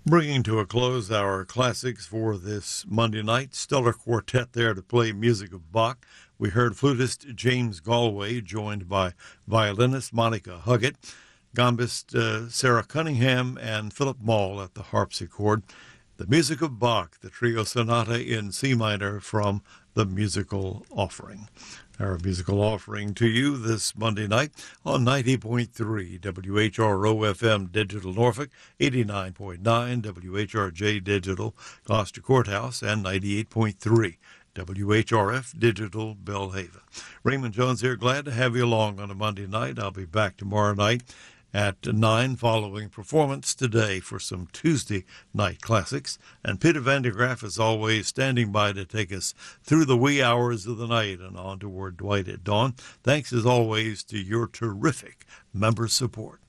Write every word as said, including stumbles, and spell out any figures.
Bringing to a close our classics for this Monday night, stellar quartet there to play music of Bach. We heard flutist James Galway, joined by violinist Monica Huggett, gambist uh, Sarah Cunningham, and Philip Maul at the harpsichord. The music of Bach, the trio sonata in C minor from the Musical Offering. Our musical offering to you this Monday night on ninety point three W H R O F M Digital Norfolk, eighty-nine point nine W H R J Digital Gloucester Courthouse, and ninety-eight point three W H R F Digital Belhaven. Raymond Jones here, glad to have you along on a Monday night. I'll be back tomorrow night at nine following performance today for some Tuesday night classics. And Peter Van de Graaf is always standing by to take us through the wee hours of the night and on toward Dwight at dawn. Thanks as always to your terrific member support.